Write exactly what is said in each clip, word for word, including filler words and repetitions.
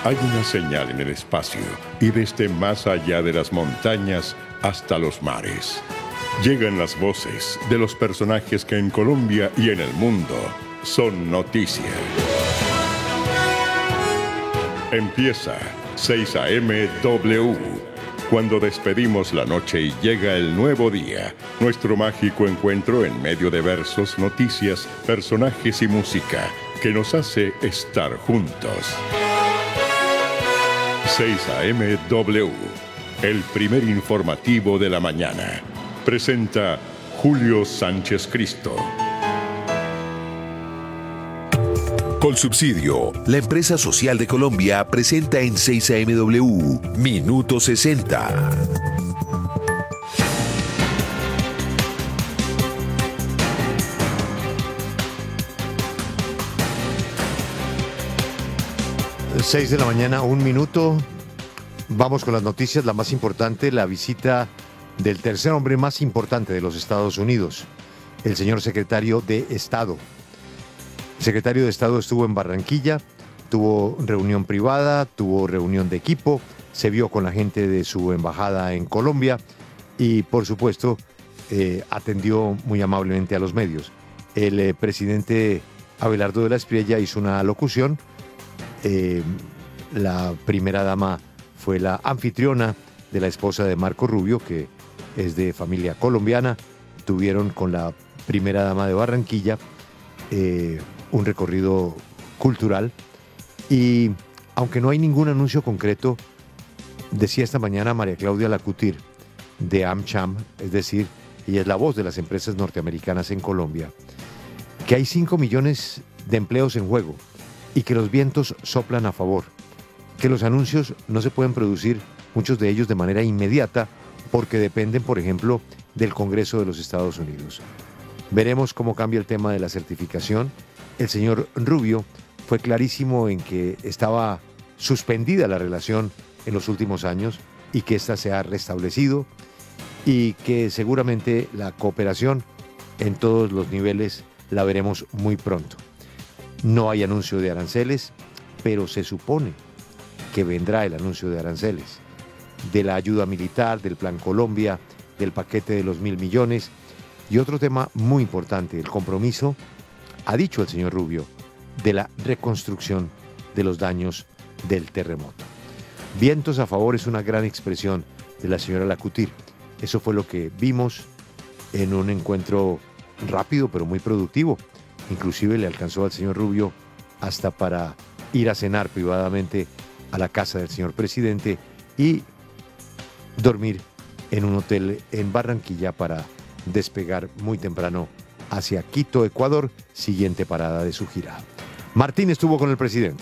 Hay una señal en el espacio y desde más allá de las montañas hasta los mares. Llegan las voces de los personajes que en Colombia y en el mundo son noticia. Empieza seis A M W. Cuando despedimos la noche y llega el nuevo día, nuestro mágico encuentro en medio de versos, noticias, personajes y música que nos hace estar juntos. seis A M W, el primer informativo de la mañana. Presenta Julio Sánchez Cristo. Colsubsidio, la empresa social de Colombia, presenta en seis A M W Minuto sesenta. seis de la mañana, un minuto. Vamos con las noticias. La más importante, la visita del tercer hombre más importante de los Estados Unidos, el señor secretario de Estado. El secretario de Estado estuvo en Barranquilla, tuvo reunión privada, tuvo reunión de equipo, se vio con la gente de su embajada en Colombia y, por supuesto, eh, atendió muy amablemente a los medios. El eh, presidente Abelardo de la Espriella hizo una locución. Eh, la primera dama fue la anfitriona de la esposa de Marco Rubio, que es de familia colombiana. Tuvieron con la primera dama de Barranquilla eh, un recorrido cultural y, aunque no hay ningún anuncio concreto, decía esta mañana María Claudia Lacutir de AmCham, es decir, ella es la voz de las empresas norteamericanas en Colombia, que hay cinco millones de empleos en juego y que los vientos soplan a favor, que los anuncios no se pueden producir, muchos de ellos de manera inmediata, porque dependen, por ejemplo, del Congreso de los Estados Unidos. Veremos cómo cambia el tema de la certificación. El señor Rubio fue clarísimo en que estaba suspendida la relación en los últimos años y que ésta se ha restablecido y que seguramente la cooperación en todos los niveles la veremos muy pronto. No hay anuncio de aranceles, pero se supone que vendrá el anuncio de aranceles, de la ayuda militar, del Plan Colombia, del paquete de los mil millones. Y otro tema muy importante, el compromiso, ha dicho el señor Rubio, de la reconstrucción de los daños del terremoto. Vientos a favor es una gran expresión de la señora Lacutir. Eso fue lo que vimos en un encuentro rápido pero muy productivo. Inclusive le alcanzó al señor Rubio hasta para ir a cenar privadamente a la casa del señor presidente y dormir en un hotel en Barranquilla para despegar muy temprano hacia Quito, Ecuador, siguiente parada de su gira. Martín estuvo con el presidente.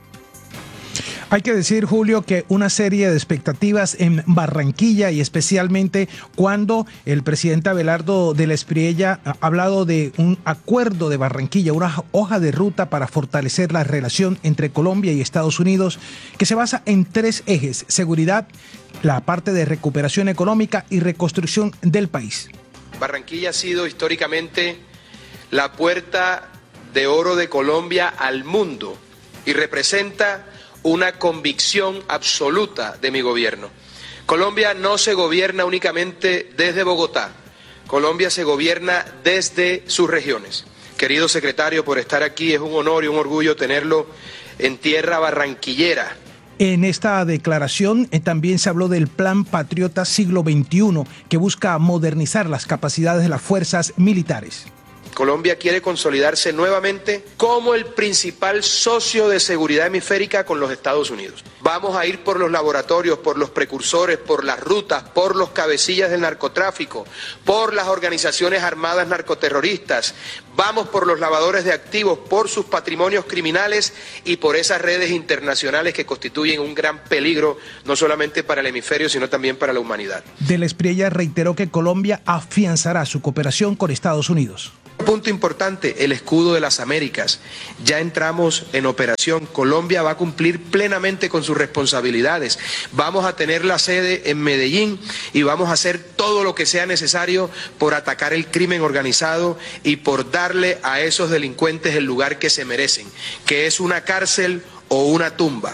Hay que decir, Julio, que una serie de expectativas en Barranquilla y especialmente cuando el presidente Abelardo de la Espriella ha hablado de un acuerdo de Barranquilla, una hoja de ruta para fortalecer la relación entre Colombia y Estados Unidos que se basa en tres ejes: seguridad, la parte de recuperación económica y reconstrucción del país. Barranquilla ha sido históricamente la puerta de oro de Colombia al mundo y representa una convicción absoluta de mi gobierno. Colombia no se gobierna únicamente desde Bogotá, Colombia se gobierna desde sus regiones. Querido secretario, por estar aquí, es un honor y un orgullo tenerlo en tierra barranquillera. En esta declaración eh, también se habló del Plan Patriota Siglo veintiuno, que busca modernizar las capacidades de las fuerzas militares. Colombia quiere consolidarse nuevamente como el principal socio de seguridad hemisférica con los Estados Unidos. Vamos a ir por los laboratorios, por los precursores, por las rutas, por los cabecillas del narcotráfico, por las organizaciones armadas narcoterroristas. Vamos por los lavadores de activos, por sus patrimonios criminales y por esas redes internacionales que constituyen un gran peligro no solamente para el hemisferio, sino también para la humanidad. De la Espriella reiteró que Colombia afianzará su cooperación con Estados Unidos. Punto importante, el escudo de las Américas. Ya entramos en operación. Colombia va a cumplir plenamente con sus responsabilidades. Vamos a tener la sede en Medellín y vamos a hacer todo lo que sea necesario por atacar el crimen organizado y por darle a esos delincuentes el lugar que se merecen, que es una cárcel o una tumba.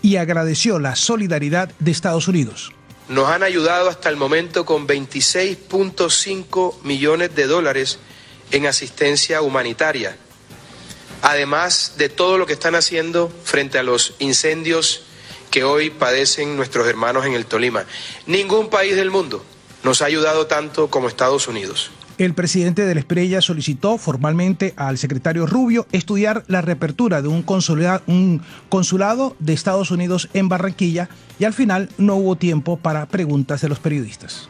y agradeció la solidaridad de Estados Unidos. Nos han ayudado hasta el momento con veintiséis punto cinco millones de dólares en asistencia humanitaria, además de todo lo que están haciendo frente a los incendios que hoy padecen nuestros hermanos en el Tolima. Ningún país del mundo nos ha ayudado tanto como Estados Unidos. El presidente de la Espriella solicitó formalmente al secretario Rubio estudiar la reapertura de un consulado, un consulado de Estados Unidos en Barranquilla, y al final no hubo tiempo para preguntas de los periodistas.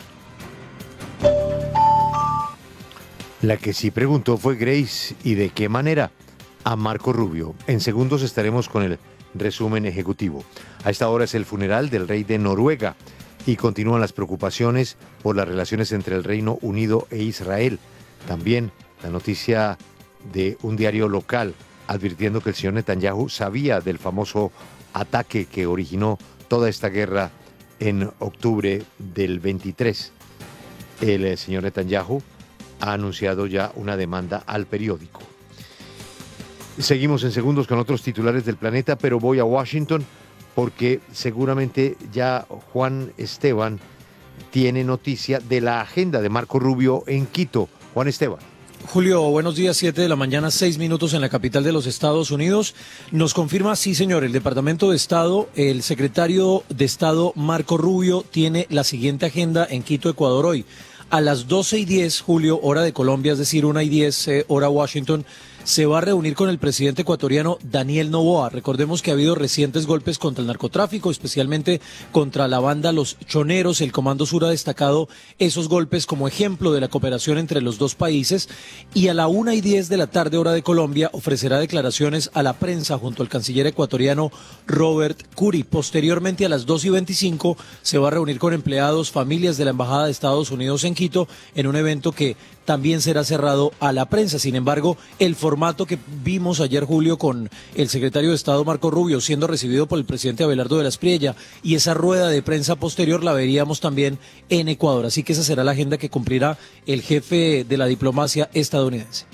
La que sí preguntó fue Grace, ¿y de qué manera? A Marco Rubio. En segundos estaremos con el resumen ejecutivo. A esta hora es el funeral del rey de Noruega y continúan las preocupaciones por las relaciones entre el Reino Unido e Israel. También la noticia de un diario local advirtiendo que el señor Netanyahu sabía del famoso ataque que originó toda esta guerra en octubre del veintitrés. El señor Netanyahu ha anunciado ya una demanda al periódico. Seguimos en segundos con otros titulares del planeta, pero voy a Washington porque seguramente ya Juan Esteban tiene noticia de la agenda de Marco Rubio en Quito. Juan Esteban. Julio, buenos días, siete de la mañana, seis minutos en la capital de los Estados Unidos. Nos confirma, sí señor, el Departamento de Estado, el secretario de Estado Marco Rubio tiene la siguiente agenda en Quito, Ecuador hoy. A las doce y diez, Julio, hora de Colombia, es decir, una y diez, eh, hora Washington, se va a reunir con el presidente ecuatoriano Daniel Noboa. Recordemos que ha habido recientes golpes contra el narcotráfico, especialmente contra la banda Los Choneros. El Comando Sur ha destacado esos golpes como ejemplo de la cooperación entre los dos países. Y a la una y diez de la tarde, hora de Colombia, ofrecerá declaraciones a la prensa junto al canciller ecuatoriano Robert Curi. Posteriormente, a las dos y veinticinco, se va a reunir con empleados, familias de la Embajada de Estados Unidos en Quito, en un evento que también será cerrado a la prensa. Sin embargo, el formato que vimos ayer, Julio, con el secretario de Estado Marco Rubio siendo recibido por el presidente Abelardo de la Espriella y esa rueda de prensa posterior la veríamos también en Ecuador. Así que esa será la agenda que cumplirá el jefe de la diplomacia estadounidense.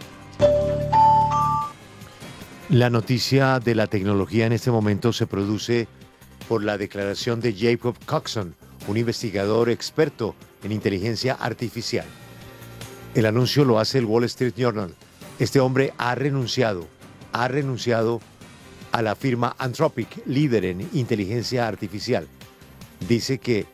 La noticia de la tecnología en este momento se produce por la declaración de Jacob Coxon, un investigador experto en inteligencia artificial. El anuncio lo hace el Wall Street Journal. Este hombre ha renunciado, ha renunciado a la firma Anthropic, líder en inteligencia artificial. Dice que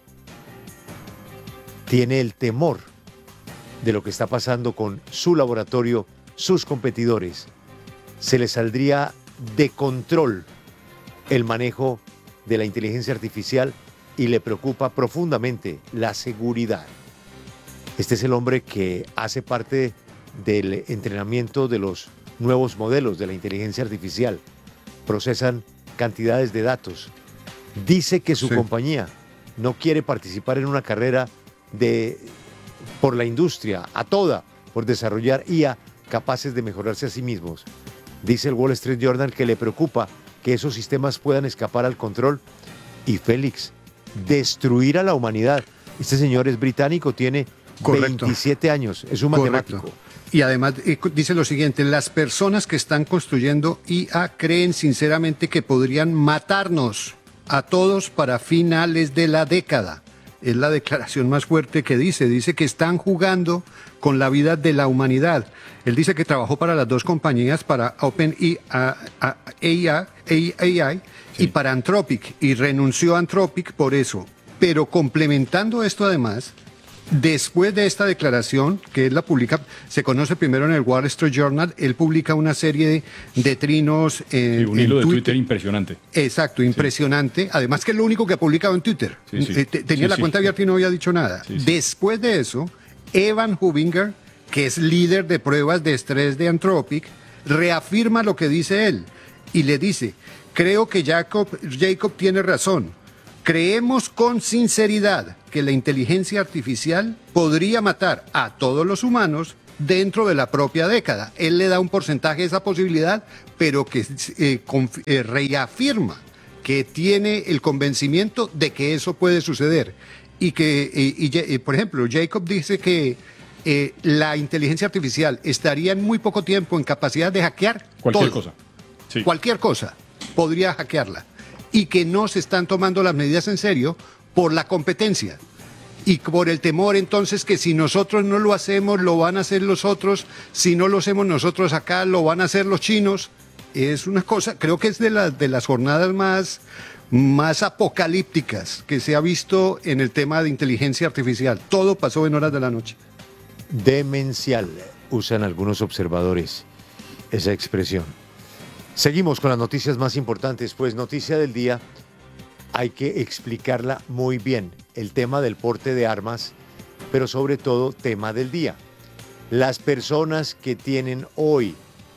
tiene el temor de lo que está pasando con su laboratorio, sus competidores. Se le saldría de control el manejo de la inteligencia artificial y le preocupa profundamente la seguridad. Este es el hombre que hace parte del entrenamiento de los nuevos modelos de la inteligencia artificial. Procesan cantidades de datos. Dice que su sí. compañía no quiere participar en una carrera de, por la industria, a toda, por desarrollar I A capaces de mejorarse a sí mismos. Dice el Wall Street Journal que le preocupa que esos sistemas puedan escapar al control y, Félix, destruir a la humanidad. Este señor es británico, tiene Correcto. veintisiete años, es un matemático. Correcto. Y además eh, dice lo siguiente: las personas que están construyendo I A creen sinceramente que podrían matarnos a todos para finales de la década. Es la declaración más fuerte que dice. Dice que están jugando con la vida de la humanidad. Él dice que trabajó para las dos compañías, para OpenAI sí. y para Anthropic, y renunció a Anthropic por eso. Pero complementando esto además, después de esta declaración, que él la publica, se conoce primero en el Wall Street Journal, él publica una serie de, de trinos en, sí, un hilo en de Twitter. Twitter impresionante. Exacto, impresionante. Sí. Además que es lo único que ha publicado en Twitter. Sí, sí. Tenía sí, la sí. cuenta abierta y no había dicho nada. Sí, sí. Después de eso, Evan Hubinger, que es líder de pruebas de estrés de Anthropic, reafirma lo que dice él y le dice: creo que Jacob, Jacob tiene razón. Creemos con sinceridad que la inteligencia artificial podría matar a todos los humanos dentro de la propia década. Él le da un porcentaje de esa posibilidad, pero que eh, conf- eh, reafirma que tiene el convencimiento de que eso puede suceder. Y que, eh, y, y, por ejemplo, Jacob dice que eh, la inteligencia artificial estaría en muy poco tiempo en capacidad de hackear cualquier todo. cosa. Sí. Cualquier cosa podría hackearla. y que no se están tomando las medidas en serio por la competencia. Y por el temor entonces que si nosotros no lo hacemos, lo van a hacer los otros, si no lo hacemos nosotros acá, lo van a hacer los chinos. Es una cosa, creo que es de, la, de las jornadas más, más apocalípticas que se ha visto en el tema de inteligencia artificial. Todo pasó en horas de la noche. Demencial, usan algunos observadores esa expresión. Seguimos con las noticias más importantes, pues noticia del día, hay que explicarla muy bien, el tema del porte de armas, pero sobre todo tema del día. Las personas que tienen hoy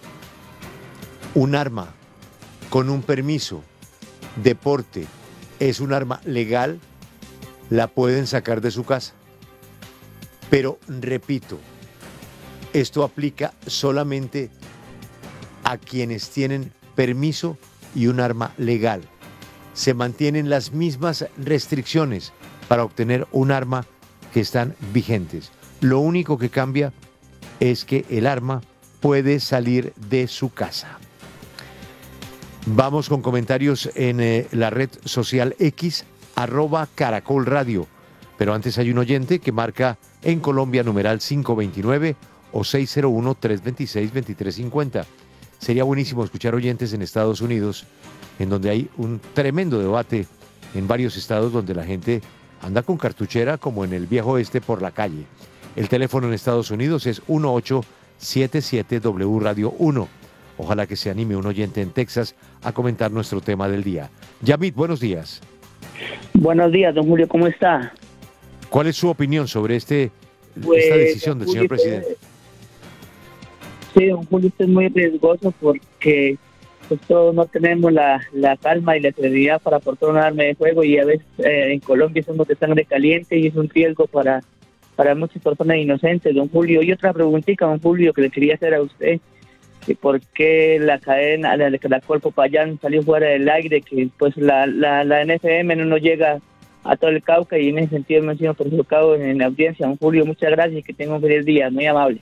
un arma con un permiso de porte, es un arma legal, la pueden sacar de su casa. Pero repito, esto aplica solamente a quienes tienen permiso y un arma legal. Se mantienen las mismas restricciones para obtener un arma que están vigentes. Lo único que cambia es que el arma puede salir de su casa. Vamos con comentarios en eh, la red social X, arroba Caracol Radio. Pero antes hay un oyente que marca en Colombia numeral cinco veintinueve o seis cero uno, tres dos seis, dos tres cinco cero. Sería buenísimo escuchar oyentes en Estados Unidos, en donde hay un tremendo debate en varios estados donde la gente anda con cartuchera como en el viejo oeste por la calle. El teléfono en Estados Unidos es uno ocho siete siete W Radio uno. Ojalá que se anime un oyente en Texas a comentar nuestro tema del día. Yamit, buenos días. Buenos días, don Julio, ¿cómo está? ¿Cuál es su opinión sobre este, pues, esta decisión del Julio, señor presidente? Sí, don Julio, usted es muy riesgoso porque pues, todos no tenemos la, la calma y la serenidad para portar un arma de fuego y a veces eh, en Colombia somos de sangre caliente y es un riesgo para, para muchas personas inocentes, don Julio. Y otra preguntita, don Julio, que le quería hacer a usted. Y por qué la cadena, la, la Colpo Payán salió fuera del aire, que pues la, la, la N F M no nos llega a todo el Cauca y en ese sentido me han sido perjudicados en la audiencia. Don Julio, muchas gracias y que tenga un feliz día, muy amable.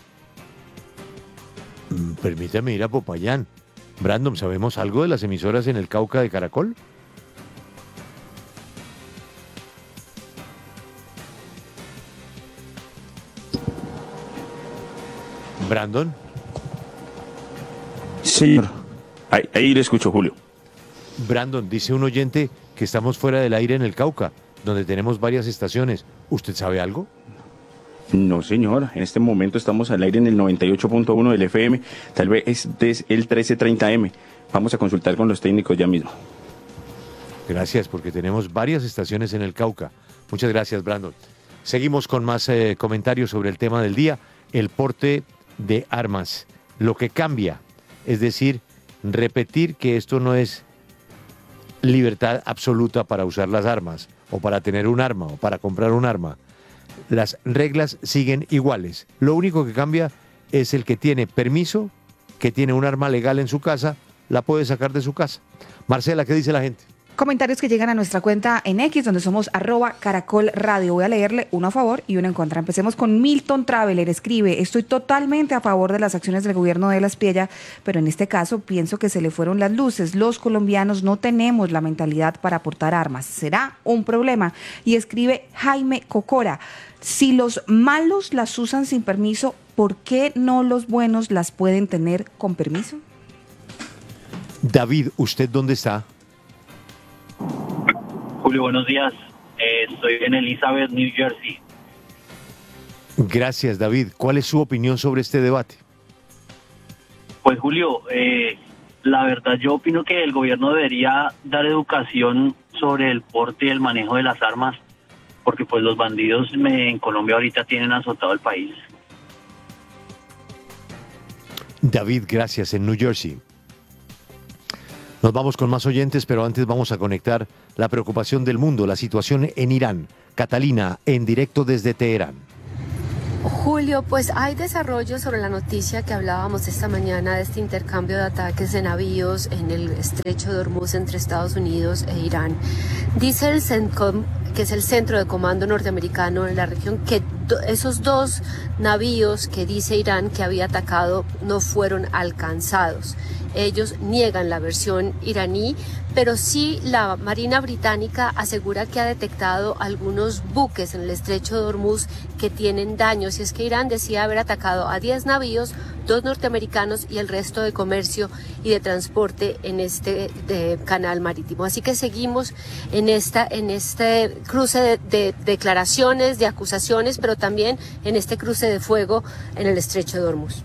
Permítame ir a Popayán. Brandon, ¿sabemos algo de las emisoras en el Cauca de Caracol? Brandon. Señor, ahí, ahí le escucho, Julio. Brandon, dice un oyente que estamos fuera del aire en el Cauca, donde tenemos varias estaciones. ¿Usted sabe algo? No, señor. En este momento estamos al aire en el noventa y ocho punto uno del F M. Tal vez es el trece treinta M. Vamos a consultar con los técnicos ya mismo. Gracias, porque tenemos varias estaciones en el Cauca. Muchas gracias, Brandon. Seguimos con más eh, comentarios sobre el tema del día, el porte de armas. Lo que cambia, es decir, repetir que esto no es libertad absoluta para usar las armas, o para tener un arma, o para comprar un arma. Las reglas siguen iguales. Lo único que cambia es el que tiene permiso, que tiene un arma legal en su casa, la puede sacar de su casa. Marcela, ¿qué dice la gente? Comentarios que llegan a nuestra cuenta en X, donde somos arroba Caracol Radio. Voy a leerle uno a favor y uno en contra. Empecemos con Milton Traveler. Escribe: estoy totalmente a favor de las acciones del gobierno de La Espriella, pero en este caso pienso que se le fueron las luces. Los colombianos no tenemos la mentalidad para portar armas. ¿Será un problema? Y escribe Jaime Cocora: si los malos las usan sin permiso, ¿por qué no los buenos las pueden tener con permiso? David, ¿usted dónde está? Julio, buenos días. Eh, estoy en Elizabeth, New Jersey. Gracias, David. ¿Cuál es su opinión sobre este debate? Pues, Julio, eh, la verdad yo opino que el gobierno debería dar educación sobre el porte y el manejo de las armas, porque pues los bandidos en Colombia ahorita tienen azotado el país. David, gracias, en New Jersey. Nos vamos con más oyentes, pero antes vamos a conectar la preocupación del mundo, la situación en Irán. Catalina, en directo desde Teherán. Julio, pues hay desarrollo sobre la noticia que hablábamos esta mañana de este intercambio de ataques de navíos en el estrecho de Hormuz entre Estados Unidos e Irán. Dice el CENTCOM, que es el Centro de Comando Norteamericano en la región, que do, esos dos navíos que dice Irán que había atacado no fueron alcanzados. Ellos niegan la versión iraní, pero sí la Marina Británica asegura que ha detectado algunos buques en el estrecho de Hormuz que tienen daños, y es que Irán decía haber atacado a diez navíos, dos norteamericanos y el resto de comercio y de transporte en este de canal marítimo. Así que seguimos en esta en este cruce de, de declaraciones, de acusaciones, pero también en este cruce de fuego en el estrecho de Hormuz.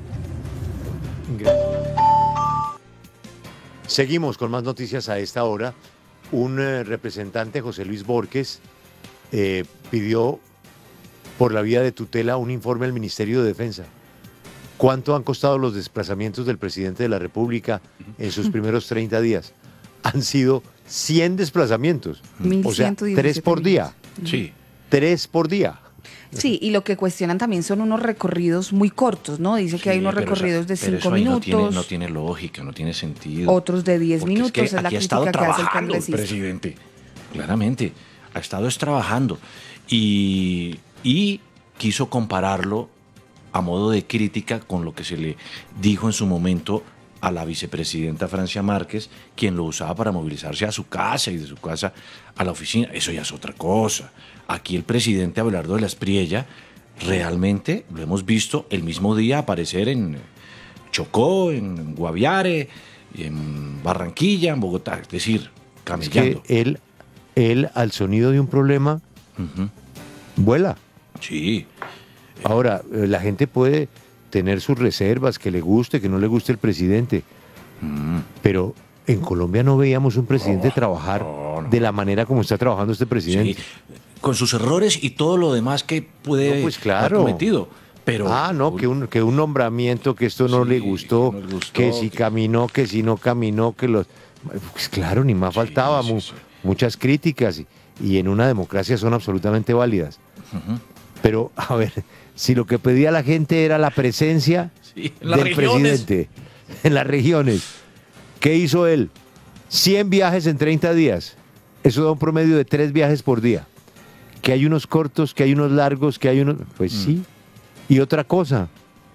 Seguimos con más noticias a esta hora. Un eh, representante, José Luis Borges, eh, pidió por la vía de tutela un informe al Ministerio de Defensa. ¿Cuánto han costado los desplazamientos del presidente de la República en sus primeros treinta días? Han sido cien desplazamientos, o sea, tres por día. Sí. Tres por día. Sí, y lo que cuestionan también son unos recorridos muy cortos, ¿no? Dice que Sí, hay unos pero recorridos esa- de pero cinco eso ahí minutos. No tiene, no tiene lógica, no tiene sentido. Otros de diez Porque minutos, es, que es la aquí ha estado crítica que hace el trabajando el congresista. presidente, claramente. Ha estado es trabajando. Y, y quiso compararlo a modo de crítica con lo que se le dijo en su momento a la vicepresidenta Francia Márquez, quien lo usaba para movilizarse a su casa y de su casa a la oficina. Eso ya es otra cosa. Aquí el presidente Abelardo de la Espriella realmente lo hemos visto el mismo día aparecer en Chocó, en Guaviare, en Barranquilla, en Bogotá, es decir, Es camellando. que él, él, al sonido de un problema, Ujú. vuela. Sí. Ahora, eh, la gente puede tener sus reservas, que le guste, que no le guste el presidente, Mm. pero en Colombia no veíamos un presidente trabajar de la manera como está trabajando este presidente. Sí, con sus errores y todo lo demás que puede No, pues haber claro. cometido. Pero, ah, no, que un, que un nombramiento, que esto no le gustó, que no le gustó, que si que- caminó, que si no caminó, que los... Pues claro, ni más faltaba, mu- muchas críticas y, y en una democracia son absolutamente válidas. Ujú. Pero, a ver, si lo que pedía la gente era la presencia Sí, en las del regiones. presidente en las regiones, ¿qué hizo él? cien viajes en treinta días. Eso da un promedio de tres viajes por día. Que hay unos cortos, que hay unos largos, que hay unos... Pues sí. Y otra cosa,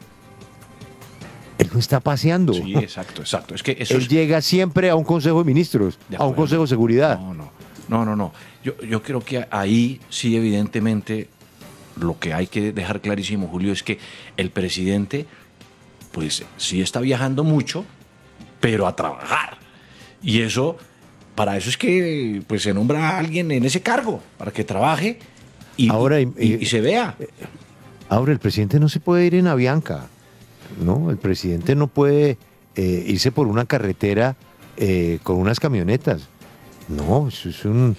él no está paseando. Sí, exacto, exacto. Es que eso Él es- llega siempre a un Consejo de Ministros, De a un acuerdo. Consejo de Seguridad. No, no, no, no, no. Yo, yo creo que ahí sí, evidentemente, lo que hay que dejar clarísimo, Julio, es que el presidente, pues sí está viajando mucho, pero a trabajar. Y eso, para eso es que pues se nombra a alguien en ese cargo, para que trabaje y, Ahora, y- y- y se vea. Ahora, el presidente no se puede ir en Avianca, ¿no? El presidente no puede eh, irse por una carretera eh, con unas camionetas. No, eso es un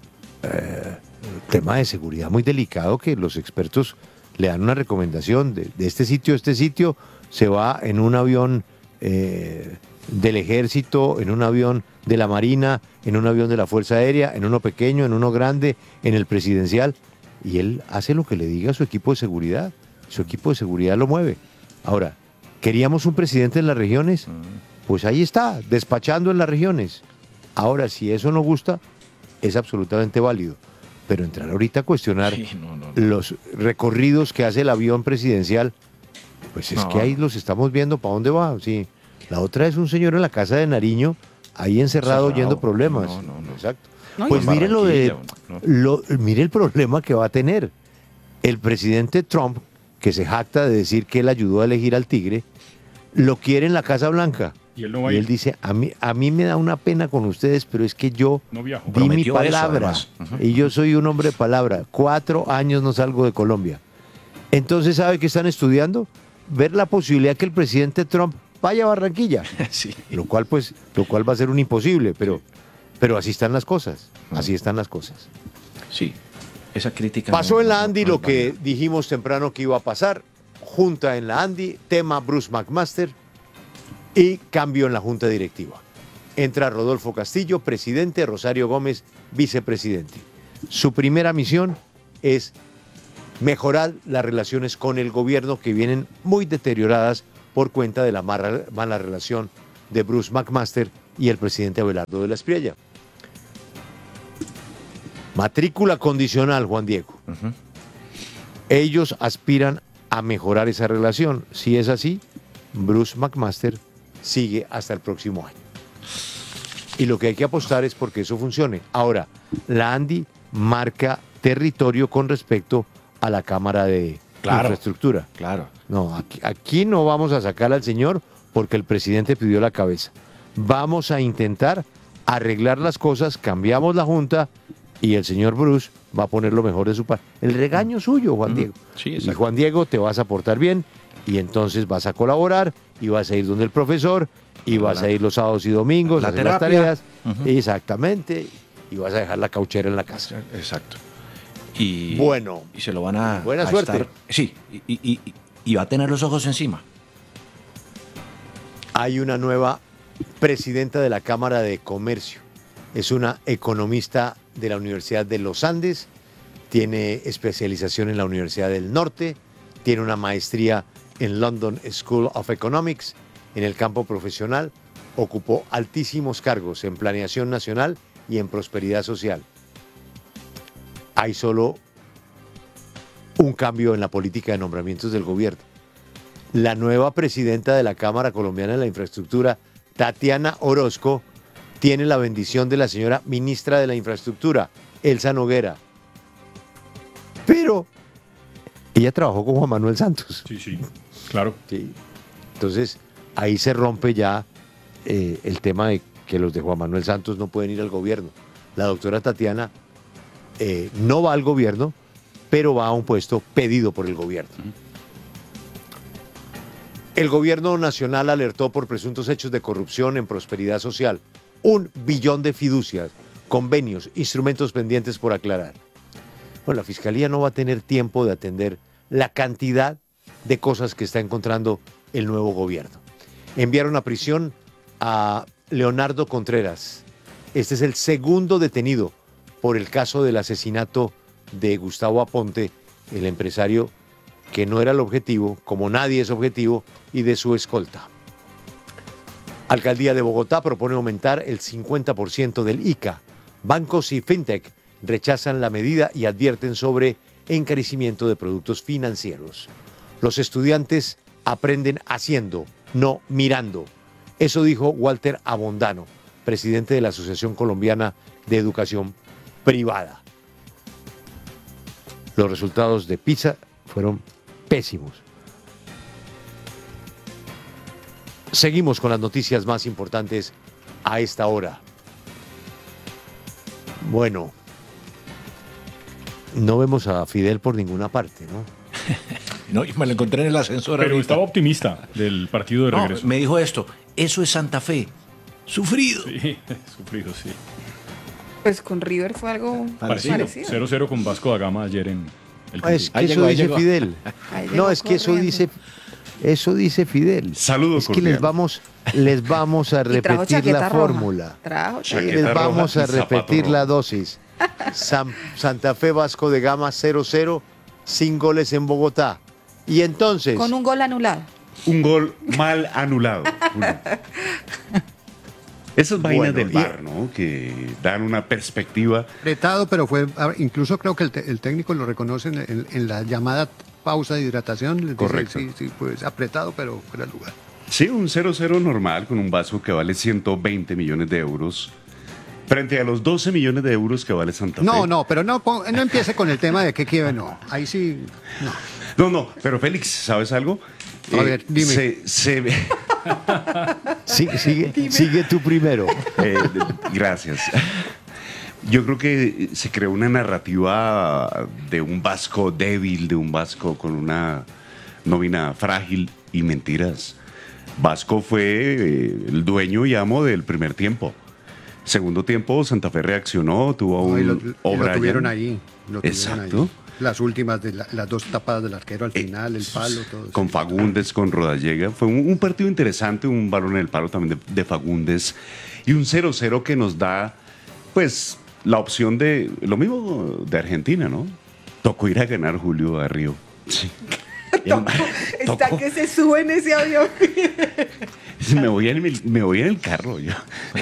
eh, tema de seguridad muy delicado que los expertos le dan una recomendación de, de este sitio a este sitio, se va en un avión eh, del ejército, en un avión de la Marina, en un avión de la Fuerza Aérea, en uno pequeño, en uno grande, en el presidencial, y él hace lo que le diga a su equipo de seguridad. Su equipo de seguridad lo mueve. Ahora, ¿queríamos un presidente en las regiones? Pues ahí está, despachando en las regiones. Ahora, si eso no gusta, es absolutamente válido. Pero entrar ahorita a cuestionar Sí, no, no, no. los recorridos que hace el avión presidencial, pues es No. que ahí los estamos viendo para dónde va. Sí. La otra es un señor en la casa de Nariño, ahí encerrado, Cerrado. oyendo problemas. No, no, no. Exacto. No, Pues y- mire lo de, Barranquilla, lo- mire el problema que va a tener. El presidente Trump, que se jacta de decir que él ayudó a elegir al tigre, lo quiere en la Casa Blanca. Y él no va a Y ir. él dice, a mí, a mí me da una pena con ustedes, pero es que yo No viajo. di mi Prometió eso, palabra. además. Ujú. Y yo soy un hombre de palabra. Cuatro años no salgo de Colombia. Entonces, ¿sabe qué están estudiando? Ver la posibilidad que el presidente Trump vaya a Barranquilla. Sí. Lo cual, pues, lo cual va a ser un imposible, pero, pero así están las cosas. Así están las cosas. Sí, esa crítica. Pasó no- en la no- Andy no lo es que válida. dijimos temprano que iba a pasar. Junta en la Andy, tema Bruce McMaster y cambio en la junta directiva. Entra Rodolfo Castillo, presidente, Rosario Gómez, vicepresidente. Su primera misión es mejorar las relaciones con el gobierno que vienen muy deterioradas por cuenta de la mala, mala relación de Bruce McMaster y el presidente Abelardo de la Espriella. Matrícula condicional, Juan Diego. Ujú. ellos aspiran a mejorar esa relación. Si es así, Bruce McMaster sigue hasta el próximo año. Y lo que hay que apostar es porque eso funcione. Ahora, la ANDI marca territorio con respecto a la Cámara de Claro, Infraestructura. Claro. No, aquí, aquí no vamos a sacar al señor porque el presidente pidió la cabeza. Vamos a intentar arreglar las cosas, cambiamos la junta y el señor Bruce va a poner lo mejor de su parte. El regaño suyo, Juan Diego. Sí, y Juan Diego, te vas a portar bien y entonces vas a colaborar y vas a ir donde el profesor y vas La- a ir los sábados y domingos la a hacer las terapia. tareas. Ujú. Exactamente. Y vas a dejar la cauchera en la casa. Exacto. Y, Bueno. y se lo van a. Buena a suerte. estar- sí, y, y- y- y va a tener los ojos encima. Hay una nueva presidenta de la Cámara de Comercio. Es una economista de la Universidad de los Andes, tiene especialización en la Universidad del Norte, tiene una maestría en London School of Economics. En el campo profesional ocupó altísimos cargos en planeación nacional y en prosperidad social. Hay solo un cambio en la política de nombramientos del gobierno. La nueva presidenta de la Cámara Colombiana de la Infraestructura, Tatiana Orozco, tiene la bendición de la señora ministra de la Infraestructura, Elsa Noguera. Pero ella trabajó con Juan Manuel Santos. Sí, sí, claro. Sí. Entonces, ahí se rompe ya eh, el tema de que los de Juan Manuel Santos no pueden ir al gobierno. La doctora Tatiana eh, no va al gobierno, pero va a un puesto pedido por el gobierno. El gobierno nacional alertó por presuntos hechos de corrupción en prosperidad social. Un billón de fiducias, convenios, instrumentos pendientes por aclarar. Bueno, la Fiscalía no va a tener tiempo de atender la cantidad de cosas que está encontrando el nuevo gobierno. Enviaron a prisión a Leonardo Contreras. Este es el segundo detenido por el caso del asesinato de Gustavo Aponte, el empresario que no era el objetivo, como nadie es objetivo, y de su escolta. Alcaldía de Bogotá propone aumentar el cincuenta por ciento del I C A. Bancos y fintech rechazan la medida y advierten sobre encarecimiento de productos financieros. Los estudiantes aprenden haciendo, no mirando. Eso dijo Walter Abondano, presidente de la Asociación Colombiana de Educación Privada. Los resultados de PISA fueron pésimos. Seguimos con las noticias más importantes a esta hora. Bueno, no vemos a Fidel por ninguna parte, ¿no? No, y me lo encontré en el ascensor. Pero ahorita. estaba optimista del partido de No, regreso. me dijo esto, eso es Santa Fe. Sufrido. Sí, sufrido, sí. Pues con River fue algo Parecido. parecido. cero cero con Vasco da Gama ayer en el Ah, es que Ahí eso llegó, ahí dice llegó. Fidel. Ahí No, llegó es que eso corriendo. dice, eso dice Fidel. Saludos Es que les vamos, les vamos a Y trajo repetir chaqueta la roja. fórmula. Trajo Sí, chaqueta les roja vamos a y zapato repetir rojo. la dosis. San- Santa Fe Vasco de Gama cero cero, sin goles en Bogotá. Y entonces, Con un gol anulado. Un gol mal anulado. Julio. Esas vainas Bueno, del y- bar, ¿no? Que dan una perspectiva. Apretado, pero fue, ah, incluso creo que el, te- el técnico lo reconoce en, en- en la llamada pausa de hidratación. Les dice, Correcto. sí, sí, pues apretado, pero fuera de lugar. Sí, un cero cero normal con un Vasco que vale ciento veinte millones de euros. Frente a los doce millones de euros que vale Santa Fe. No, no, pero no, pon- no empiece con el tema de que quiere, no. Ahí sí, no. No, no, pero Félix, ¿sabes algo? A ver, dime. Se, se ve- sigue, sigue, sigue tú primero. Eh, gracias. Yo creo que se creó una narrativa de un Vasco débil, de un Vasco con una nómina frágil y mentiras. Vasco fue eh, el dueño y amo del primer tiempo. Segundo tiempo, Santa Fe reaccionó, tuvo No, un y lo, y lo O'Brien. tuvieron ahí. Lo tuvieron Exacto. ahí. Las últimas, de la- las dos tapadas del arquero al final, el palo, todo eso. Con Fagundes, con Rodallega. Fue un, un partido interesante, un balón en el palo también de, de Fagundes. Y un cero cero que nos da, pues, la opción de lo mismo de Argentina, ¿no? Tocó ir a ganar, Julio, a Río. Sí. Está que se sube en ese avión. Me voy en el, me voy en el carro yo.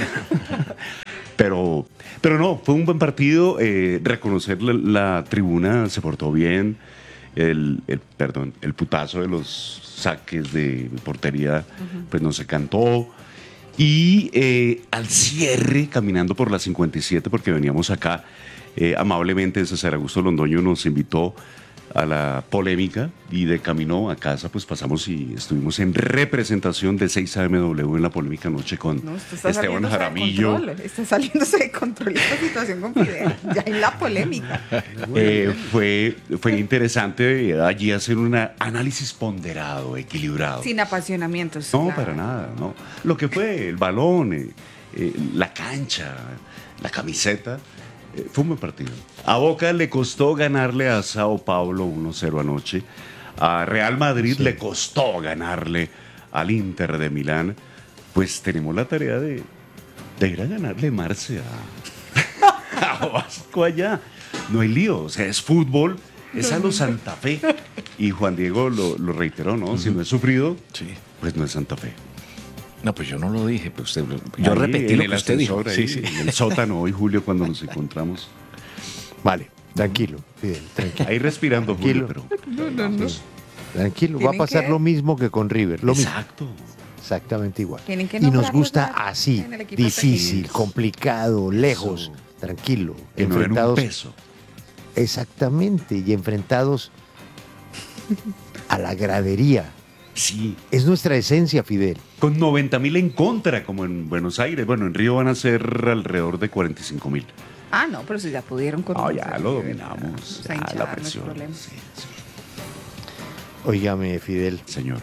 Pero, pero no, fue un buen partido. eh, reconocer la, la tribuna se portó bien. el, el, perdón, el putazo de los saques de portería, uh-huh. pues no se cantó. Y eh, al cierre, caminando por la cincuenta y siete, porque veníamos acá, eh, amablemente César Augusto Londoño nos invitó a la polémica y de camino a casa pues pasamos y estuvimos en representación de seis A M W en la polémica noche con no, Esteban Jaramillo. Está saliéndose de control esta situación con Fidel, ya en la polémica. Eh, fue, fue interesante allí hacer un análisis ponderado, equilibrado. Sin apasionamientos. No, claro. para nada, no. Lo que fue el balón, eh, eh, la cancha, la camiseta. Fue un buen partido. A Boca le costó ganarle a Sao Paulo uno cero anoche. A Real Madrid sí. le costó ganarle al Inter de Milán. Pues tenemos la tarea de, de ir a ganarle Marce a, a Vasco allá. No hay lío, o sea, es fútbol, es a lo Santa Fe. Y Juan Diego lo, lo reiteró, ¿no? Uh-huh. Si no es sufrido, sí. pues no es Santa Fe. No, pues yo no lo dije, pues usted, yo ahí, repetí lo que usted dijo. Ahí, sí, sí. En el sótano hoy, Julio, cuando nos encontramos. Vale, tranquilo, Fidel, tranquilo. Ahí respirando, tranquilo. Julio, pero... No, no, no. Tranquilo, va a pasar que... lo mismo que con River. Lo Exacto. Mismo. Exactamente igual. Que y nos gusta así, difícil, pequeño. complicado, lejos, Eso. tranquilo. Que enfrentados. No un peso. Exactamente, y enfrentados a la gradería. Sí. Es nuestra esencia, Fidel. Con noventa mil en contra, como en Buenos Aires. Bueno, en Río van a ser alrededor de cuarenta y cinco mil. Ah, no, pero si ya pudieron con No, ya lo dominamos. Ya, hinchada, la presión. No sí, sí. Óigame, Fidel. Señor.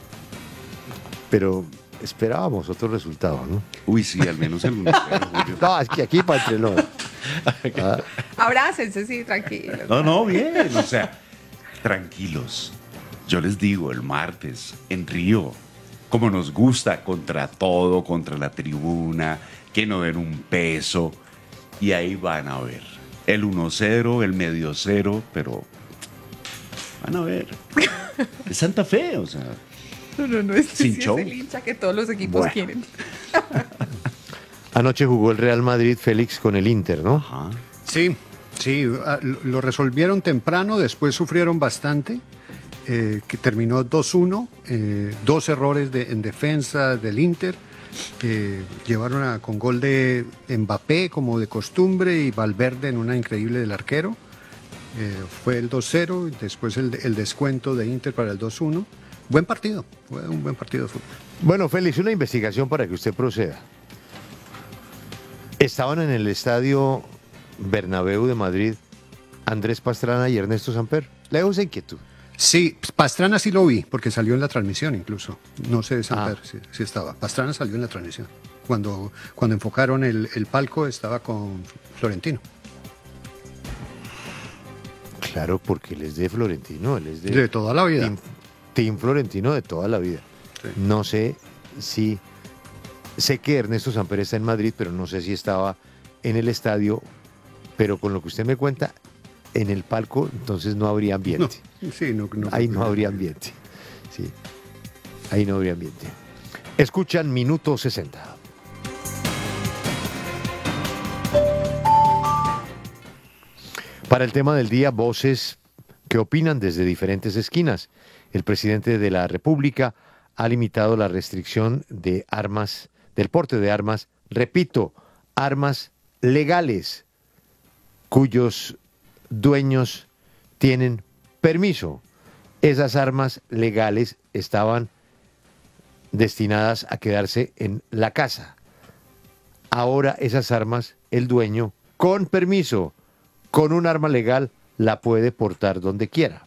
Pero esperábamos otro resultado, ¿no? Uy, sí, al menos el uno cero. No, es que aquí para entre los... ah. Abrácense, sí, tranquilos. No, no, bien. O sea, tranquilos. Yo les digo, el martes, en Río, como nos gusta, contra todo, contra la tribuna, que no den un peso, y ahí van a ver el uno cero, el medio cero, pero van a ver. Es Santa Fe, o sea. No, no, no, es, sin sí, show. Es el hincha que todos los equipos bueno. quieren. Anoche jugó el Real Madrid, Félix, con el Inter, ¿no? Ajá. Sí, sí, lo resolvieron temprano, después sufrieron bastante. Eh, que terminó dos uno, eh, dos errores de, en defensa del Inter, eh, llevaron a, con gol de Mbappé como de costumbre y Valverde en una increíble del arquero, eh, fue el dos cero, después el, el descuento de Inter para el dos uno, buen partido, fue un buen partido de fútbol. Bueno, Félix, una investigación para que usted proceda. Estaban en el estadio Bernabéu de Madrid Andrés Pastrana y Ernesto Samper. Le dejo esa inquietud. Sí, Pastrana sí lo vi, porque salió en la transmisión incluso. No sé de Samper ah. si, si estaba. Pastrana salió en la transmisión. Cuando, cuando enfocaron el, el palco estaba con Florentino. Claro, porque él es de Florentino, él es de... De toda la vida. Team, team Florentino de toda la vida. Sí. No sé si... Sé que Ernesto Samper está en Madrid, pero no sé si estaba en el estadio. Pero con lo que usted me cuenta, en el palco, entonces no habría ambiente. No, sí, no, no, Ahí no habría ambiente. Sí. Ahí no habría ambiente. Escuchan Minuto sesenta. Para el tema del día, voces que opinan desde diferentes esquinas. El presidente de la República ha limitado la restricción de armas, del porte de armas, repito, armas legales, cuyos dueños tienen permiso. Esas armas legales estaban destinadas a quedarse en la casa. Ahora esas armas, el dueño, con permiso, con un arma legal, la puede portar donde quiera.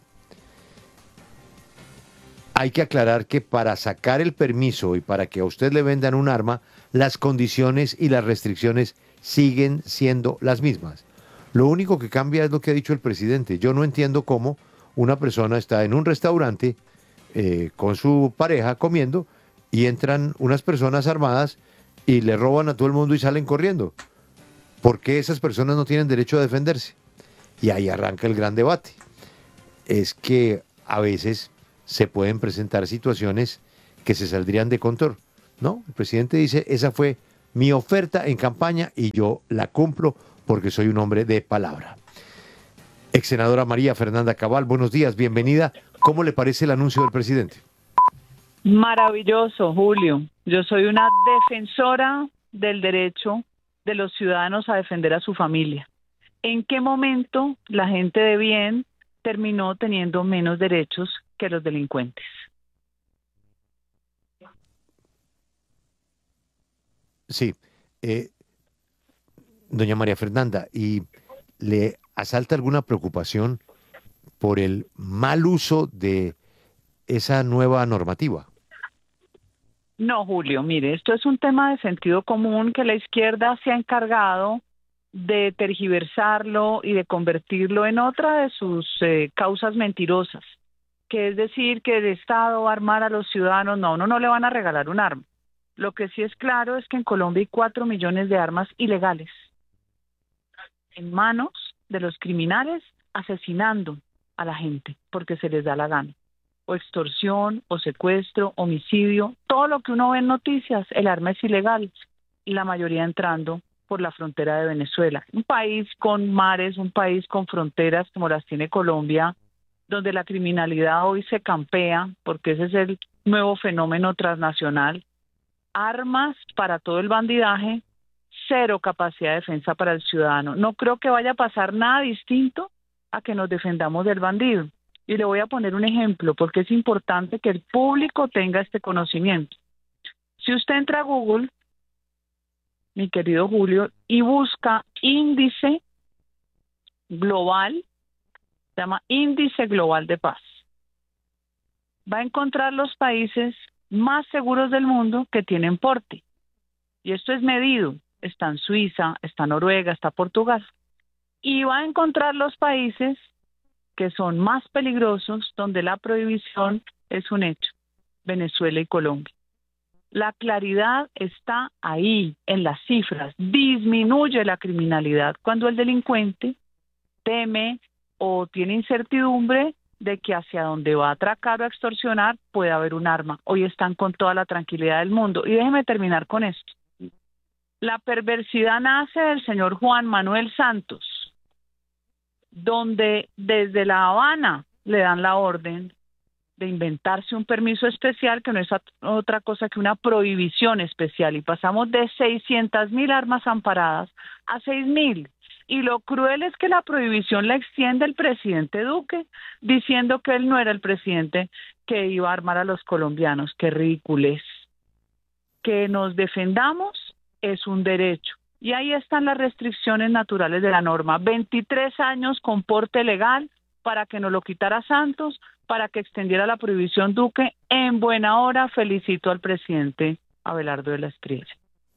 Hay que aclarar que para sacar el permiso y para que a usted le vendan un arma, las condiciones y las restricciones siguen siendo las mismas. Lo único que cambia es lo que ha dicho el presidente. Yo no entiendo cómo una persona está en un restaurante eh, con su pareja comiendo y entran unas personas armadas y le roban a todo el mundo y salen corriendo. ¿Por qué esas personas no tienen derecho a defenderse? Y ahí arranca el gran debate. Es que a veces se pueden presentar situaciones que se saldrían de control. No, el presidente dice, esa fue mi oferta en campaña y yo la cumplo porque soy un hombre de palabra. Ex senadora María Fernanda Cabal, buenos días, bienvenida. ¿Cómo le parece el anuncio del presidente? Maravilloso, Julio. Yo soy una defensora del derecho de los ciudadanos a defender a su familia. ¿En qué momento la gente de bien terminó teniendo menos derechos que los delincuentes? Sí. Eh, doña María Fernanda, ¿y le asalta alguna preocupación por el mal uso de esa nueva normativa? No, Julio, mire, esto es un tema de sentido común que la izquierda se ha encargado de tergiversarlo y de convertirlo en otra de sus eh, causas mentirosas, que es decir que el Estado va a armar a los ciudadanos. No, no, no le van a regalar un arma. Lo que sí es claro es que en Colombia hay cuatro millones de armas ilegales en manos de los criminales asesinando a la gente porque se les da la gana. O extorsión, o secuestro, homicidio, todo lo que uno ve en noticias, el arma es ilegal. Y la mayoría entrando por la frontera de Venezuela. Un país con mares, un país con fronteras como las tiene Colombia, donde la criminalidad hoy se campea, porque ese es el nuevo fenómeno transnacional. Armas para todo el bandidaje, cero capacidad de defensa para el ciudadano. No creo que vaya a pasar nada distinto a que nos defendamos del bandido. Y le voy a poner un ejemplo, porque es importante que el público tenga este conocimiento. Si usted entra a Google, mi querido Julio, y busca índice global, se llama Índice Global de Paz, va a encontrar los países más seguros del mundo que tienen porte. Y esto es medido. Está en Suiza, está Noruega, está Portugal. Y va a encontrar los países que son más peligrosos, donde la prohibición es un hecho. Venezuela y Colombia. La claridad está ahí, en las cifras. Disminuye la criminalidad cuando el delincuente teme o tiene incertidumbre de que hacia donde va a atracar o a extorsionar puede haber un arma. Hoy están con toda la tranquilidad del mundo. Y déjeme terminar con esto. La perversidad nace del señor Juan Manuel Santos, donde desde La Habana le dan la orden de inventarse un permiso especial que no es otra cosa que una prohibición especial. Y pasamos de seiscientas mil armas amparadas a seis mil. Y lo cruel es que la prohibición la extiende el presidente Duque, diciendo que él no era el presidente que iba a armar a los colombianos. ¡Qué ridiculez! Que nos defendamos es un derecho. Y ahí están las restricciones naturales de la norma. veintitrés años con porte legal para que nos lo quitara Santos, para que extendiera la prohibición Duque. En buena hora felicito al presidente Abelardo de la Espriella.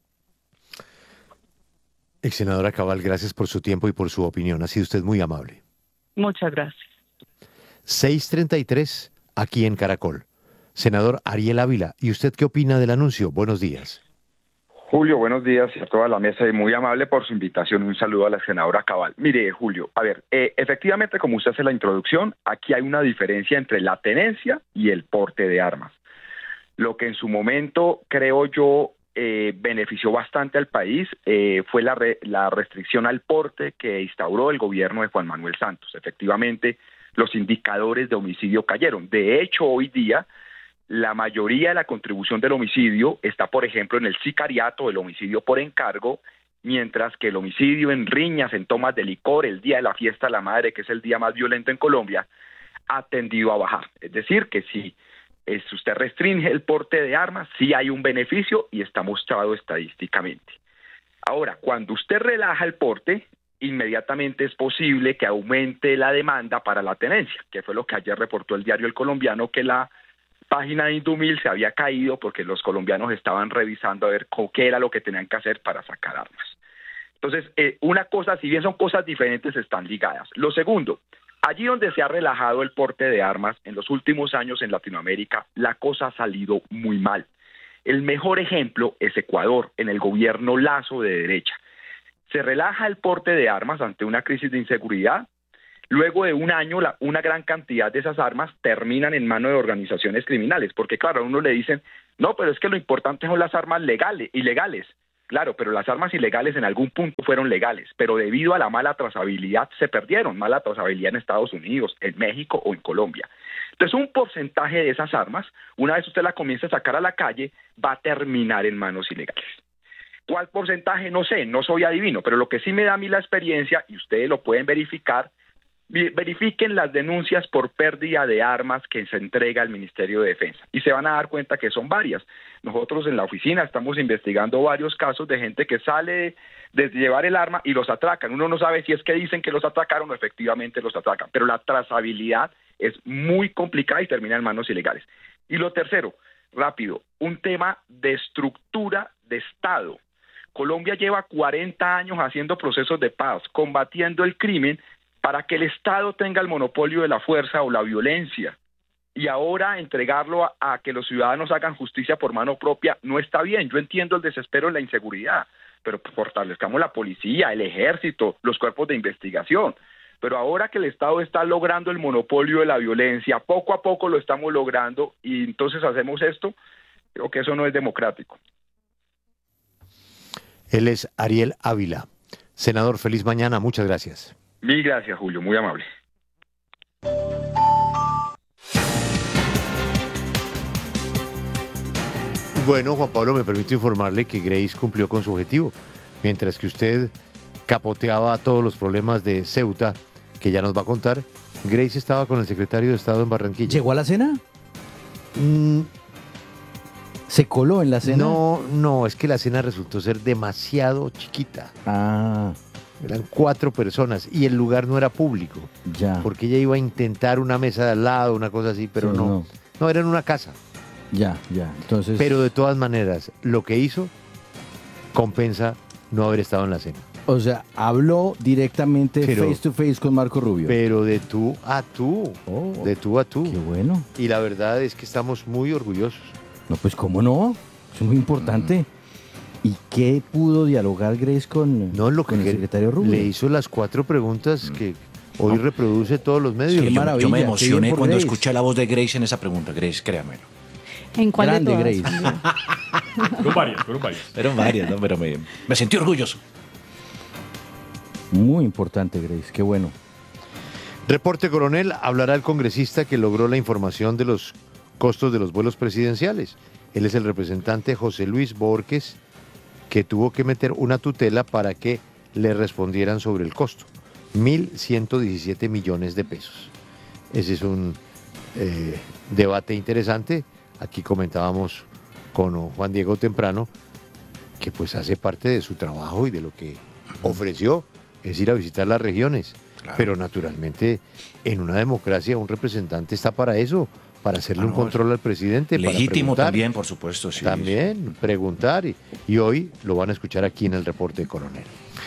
Ex senadora Cabal, gracias por su tiempo y por su opinión. Ha sido usted muy amable. Muchas gracias. seis treinta y tres, aquí en Caracol. Senador Ariel Ávila, ¿y usted qué opina del anuncio? Buenos días. Julio, buenos días y a toda la mesa y muy amable por su invitación. Un saludo a la senadora Cabal. Mire, Julio, a ver, eh, efectivamente, como usted hace la introducción, aquí hay una diferencia entre la tenencia y el porte de armas. Lo que en su momento, creo yo, eh, benefició bastante al país eh, fue la, re, la restricción al porte que instauró el gobierno de Juan Manuel Santos. Efectivamente, los indicadores de homicidio cayeron. De hecho, hoy día, la mayoría de la contribución del homicidio está, por ejemplo, en el sicariato, el homicidio por encargo, mientras que el homicidio en riñas, en tomas de licor, el día de la fiesta de la madre, que es el día más violento en Colombia, ha tendido a bajar. Es decir, que si, eh, si usted restringe el porte de armas, sí hay un beneficio y está mostrado estadísticamente. Ahora, cuando usted relaja el porte, inmediatamente es posible que aumente la demanda para la tenencia, que fue lo que ayer reportó el diario El Colombiano, que la página de Indumil se había caído porque los colombianos estaban revisando a ver qué era lo que tenían que hacer para sacar armas. Entonces, eh, una cosa, si bien son cosas diferentes, están ligadas. Lo segundo, allí donde se ha relajado el porte de armas en los últimos años en Latinoamérica, la cosa ha salido muy mal. El mejor ejemplo es Ecuador, en el gobierno Lazo de derecha. Se relaja el porte de armas ante una crisis de inseguridad. Luego de un año, la, una gran cantidad de esas armas terminan en manos de organizaciones criminales, porque claro, a uno le dicen, no, pero es que lo importante son las armas legales, ilegales. Claro, pero las armas ilegales en algún punto fueron legales, pero debido a la mala trazabilidad se perdieron, mala trazabilidad en Estados Unidos, en México o en Colombia. Entonces un porcentaje de esas armas, una vez usted la comienza a sacar a la calle, va a terminar en manos ilegales. ¿Cuál porcentaje? No sé, no soy adivino, pero lo que sí me da a mí la experiencia, y ustedes lo pueden verificar, verifiquen las denuncias por pérdida de armas que se entrega al Ministerio de Defensa y se van a dar cuenta que son varias. Nosotros en la oficina estamos investigando varios casos de gente que sale de llevar el arma y los atracan. Uno no sabe si es que dicen que los atracaron o efectivamente los atracan, pero la trazabilidad es muy complicada y termina en manos ilegales. Y lo tercero, rápido, un tema de estructura de Estado. Colombia lleva cuarenta años haciendo procesos de paz, combatiendo el crimen, para que el Estado tenga el monopolio de la fuerza o la violencia. Y ahora entregarlo a, a que los ciudadanos hagan justicia por mano propia no está bien. Yo entiendo el desespero y la inseguridad, pero fortalezcamos la policía, el ejército, los cuerpos de investigación. Pero ahora que el Estado está logrando el monopolio de la violencia, poco a poco lo estamos logrando y entonces hacemos esto, creo que eso no es democrático. Él es Ariel Ávila. Senador, feliz mañana, muchas gracias. Mil gracias, Julio, muy amable. Bueno, Juan Pablo, me permito informarle que Grace cumplió con su objetivo, mientras que usted capoteaba todos los problemas de Ceuta, que ya nos va a contar. Grace estaba con el secretario de Estado en Barranquilla. ¿Llegó a la cena? Mm, ¿Se coló en la cena? No, no, es que la cena resultó ser demasiado chiquita. Ah. Eran cuatro personas y el lugar no era público. Ya. Porque ella iba a intentar una mesa de al lado, una cosa así, pero Sí, no, no. no. era en una casa. Ya, ya. Entonces. Pero de todas maneras, lo que hizo compensa no haber estado en la cena. O sea, habló directamente Pero- face to face con Marco Rubio. Pero de tú a tú. Oh, de tú a tú. Qué bueno. Y la verdad es que estamos muy orgullosos. No, pues cómo no. Es muy importante. ¿Y qué pudo dialogar Grace con, no, lo con que el secretario Rubio? Le hizo las cuatro preguntas que hoy reproduce todos los medios. Sí, yo, yo me emocioné cuando Grace. escuché la voz de Grace en esa pregunta. Grace, créamelo. ¿En cuál Grande, de todas? Grace. Fueron varias, fueron varias. Fueron varias, ¿no? Pero me, me sentí orgulloso. Muy importante, Grace. Qué bueno. Reporte, coronel, hablará el congresista que logró la información de los costos de los vuelos presidenciales. Él es el representante José Luis Borges, que tuvo que meter una tutela para que le respondieran sobre el costo. mil ciento diecisiete millones de pesos. Ese es un eh, debate interesante. Aquí comentábamos con Juan Diego temprano que pues hace parte de su trabajo y de lo que ofreció, es ir a visitar las regiones. Claro. Pero naturalmente en una democracia un representante está para eso, para hacerle ah, no, un control al presidente. Legítimo también, por supuesto. Sí, también, sí. preguntar. Y, y hoy lo van a escuchar aquí en el reporte de coronel.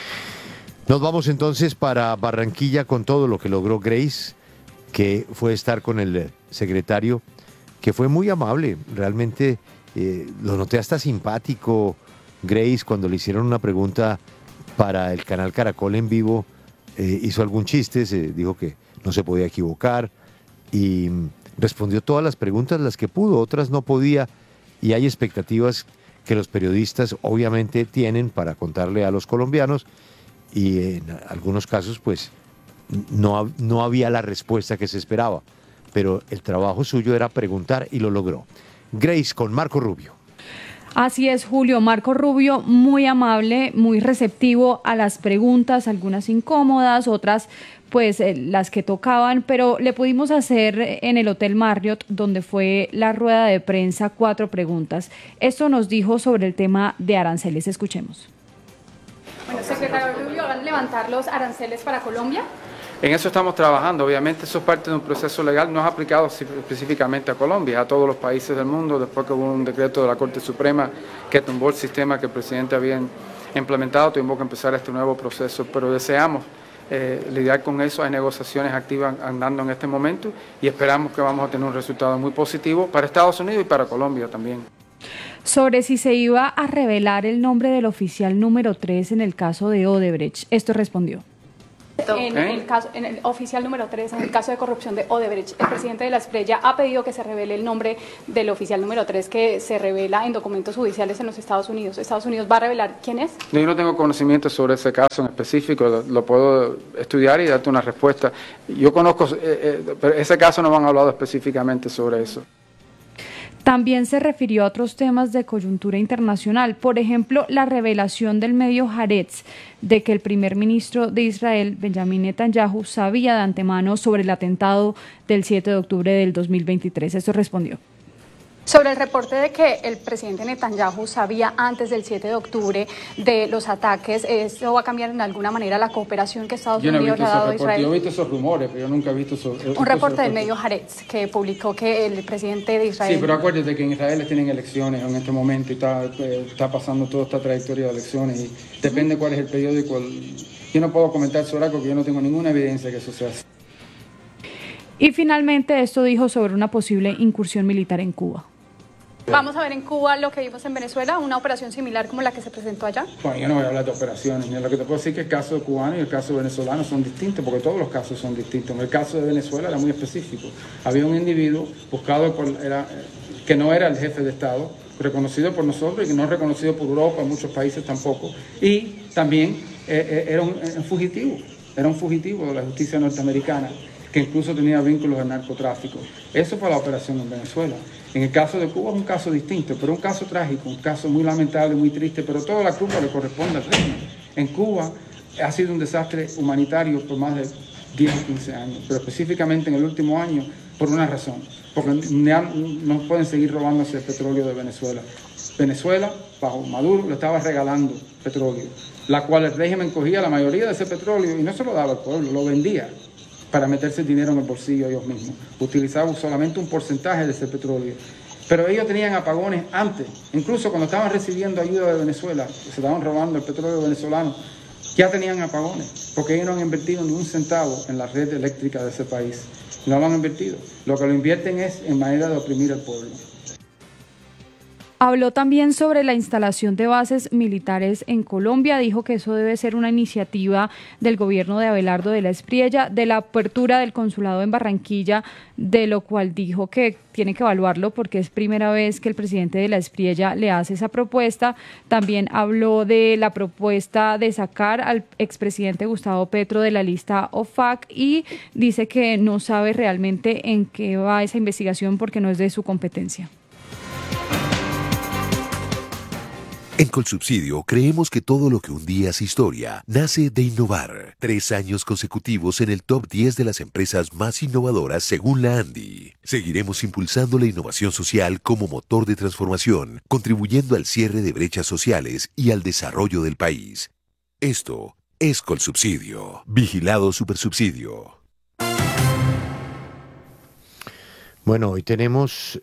Nos vamos entonces para Barranquilla con todo lo que logró Grace, que fue estar con el secretario, que fue muy amable. Realmente eh, lo noté hasta simpático, Grace, cuando le hicieron una pregunta para el canal Caracol en vivo. Eh, hizo algún chiste, se dijo que no se podía equivocar y respondió todas las preguntas las que pudo, otras no podía, y hay expectativas que los periodistas obviamente tienen para contarle a los colombianos, y en algunos casos pues no, no había la respuesta que se esperaba, pero el trabajo suyo era preguntar y lo logró. Grace con Marco Rubio. Así es, Julio. Marco Rubio, muy amable, muy receptivo a las preguntas, algunas incómodas, otras pues eh, las que tocaban, pero le pudimos hacer en el Hotel Marriott, donde fue la rueda de prensa, cuatro preguntas. Esto nos dijo sobre el tema de aranceles. Escuchemos. Bueno, secretario Rubio, ¿van a levantar los aranceles para Colombia? En eso estamos trabajando, obviamente eso es parte de un proceso legal, no es aplicado específicamente a Colombia, a todos los países del mundo, después que hubo un decreto de la Corte Suprema que tumbó el sistema que el presidente había implementado, tuvimos que empezar este nuevo proceso, pero deseamos eh, lidiar con eso, hay negociaciones activas andando en este momento y esperamos que vamos a tener un resultado muy positivo para Estados Unidos y para Colombia también. Sobre si se iba a revelar el nombre del oficial número tres en el caso de Odebrecht, esto respondió. En ¿Eh? el caso, en el oficial número tres, en el caso de corrupción de Odebrecht, el presidente de la Espriella ha pedido que se revele el nombre del oficial número tres que se revela en documentos judiciales en los Estados Unidos. ¿Estados Unidos va a revelar quién es? Yo no tengo conocimiento sobre ese caso en específico, lo, lo puedo estudiar y darte una respuesta. Yo conozco, eh, eh, pero ese caso no me han hablado específicamente sobre eso. También se refirió a otros temas de coyuntura internacional, por ejemplo, la revelación del medio Haaretz de que el primer ministro de Israel, Benjamin Netanyahu, sabía de antemano sobre el atentado del siete de octubre del dos mil veintitrés. Esto respondió. Sobre el reporte de que el presidente Netanyahu sabía antes del siete de octubre de los ataques, ¿eso va a cambiar en alguna manera la cooperación que Estados Yo no he Unidos le visto ha dado ese a reporte, Israel? yo he visto esos rumores, pero yo nunca he visto eso. Un reporte del medio Haaretz que publicó que el presidente de Israel... Sí, pero acuérdate que en Israel tienen elecciones en este momento y está, eh, está pasando toda esta trayectoria de elecciones y depende cuál es el periódico. El... Yo no puedo comentar sobre algo porque yo no tengo ninguna evidencia que eso sea así. Y finalmente esto dijo sobre una posible incursión militar en Cuba. Vamos a ver en Cuba lo que vimos en Venezuela, una operación similar como la que se presentó allá. Bueno, yo no voy a hablar de operaciones, lo que te puedo decir es que el caso cubano y el caso venezolano son distintos, porque todos los casos son distintos. En el caso de Venezuela era muy específico. Había un individuo buscado por, era, que no era el jefe de Estado, reconocido por nosotros y que no reconocido por Europa, en muchos países tampoco. Y también eh, eh, era un, un fugitivo, era un fugitivo de la justicia norteamericana, que incluso tenía vínculos al narcotráfico. Eso fue la operación en Venezuela. En el caso de Cuba es un caso distinto, pero un caso trágico, un caso muy lamentable, muy triste, pero toda la culpa le corresponde al régimen. En Cuba ha sido un desastre humanitario por más de diez o quince años, pero específicamente en el último año por una razón, porque no pueden seguir robándose el petróleo de Venezuela. Venezuela, bajo Maduro, le estaba regalando petróleo, la cual el régimen cogía la mayoría de ese petróleo y no se lo daba al pueblo, lo vendía para meterse el dinero en el bolsillo ellos mismos. Utilizaban solamente un porcentaje de ese petróleo. Pero ellos tenían apagones antes, incluso cuando estaban recibiendo ayuda de Venezuela, se estaban robando el petróleo venezolano, ya tenían apagones, porque ellos no han invertido ni un centavo en la red eléctrica de ese país. No lo han invertido. Lo que lo invierten es en manera de oprimir al pueblo. Habló también sobre la instalación de bases militares en Colombia, dijo que eso debe ser una iniciativa del gobierno de Abelardo de la Espriella, de la apertura del consulado en Barranquilla, de lo cual dijo que tiene que evaluarlo porque es primera vez que el presidente de la Espriella le hace esa propuesta. También habló de la propuesta de sacar al expresidente Gustavo Petro de la lista O F A C y dice que no sabe realmente en qué va esa investigación porque no es de su competencia. En Colsubsidio creemos que todo lo que un día es historia nace de innovar. Tres años consecutivos en el top diez de las empresas más innovadoras según la ANDI. Seguiremos impulsando la innovación social como motor de transformación, contribuyendo al cierre de brechas sociales y al desarrollo del país. Esto es Colsubsidio. Vigilado Supersubsidio. Bueno, hoy tenemos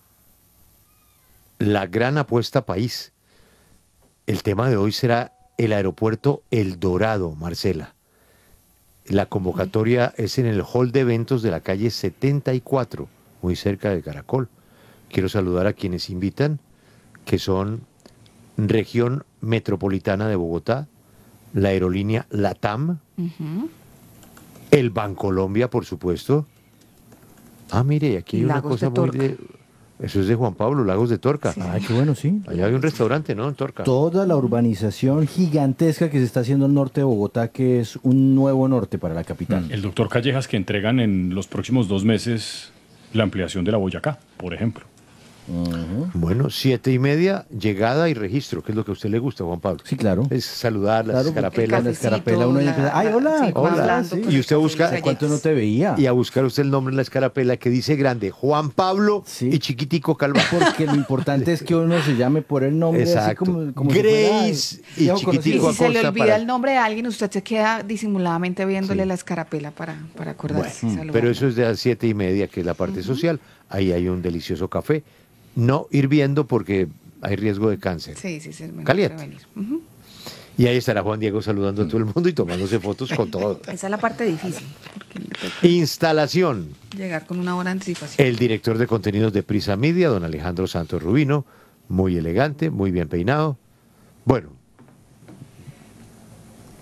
la gran apuesta país. El tema de hoy será el aeropuerto El Dorado, Marcela. La convocatoria es en el hall de eventos de la calle setenta y cuatro, muy cerca de Caracol. Quiero saludar a quienes invitan, que son Región Metropolitana de Bogotá, la aerolínea LATAM, uh-huh. el Bancolombia, por supuesto. Ah, mire, aquí hay Lagos una cosa muy de... Eso es de Juan Pablo, Lagos de Torca. Sí. Ay, qué bueno, sí. Allá hay un restaurante, ¿no? En Torca. Toda la urbanización gigantesca que se está haciendo al norte de Bogotá, que es un nuevo norte para la capital. El doctor Callejas, que entregan en los próximos dos meses la ampliación de la Boyacá, por ejemplo. Uh-huh. Bueno, siete y media, llegada y registro, que es lo que a usted le gusta, Juan Pablo. Sí, claro. Es saludar, las claro, escarapelas. La escarapela, uno la, empieza, ay, hola, sí, hola. Sí. Y usted busca, ¿cuánto no te veía? Y a buscar usted el nombre en la escarapela que dice grande, Juan Pablo sí. y chiquitico Calva. Porque lo importante es que uno se llame por el nombre. Exacto. Así como, como Grace si fuera, y chiquitico y si se le olvida para... el nombre de alguien, usted se queda disimuladamente viéndole sí. la escarapela para, para acordarse. Bueno, pero eso es de las siete y media, que es la parte uh-huh. social. Ahí hay un delicioso café. No hirviendo porque hay riesgo de cáncer. Sí, sí, sí. Es caliente. Uh-huh. Y ahí estará Juan Diego saludando a todo el mundo y tomándose fotos con todo. Esa es la parte difícil. Instalación. Llegar con una hora de anticipación. El director de contenidos de Prisa Media, don Alejandro Santos Rubino, muy elegante, muy bien peinado. Bueno,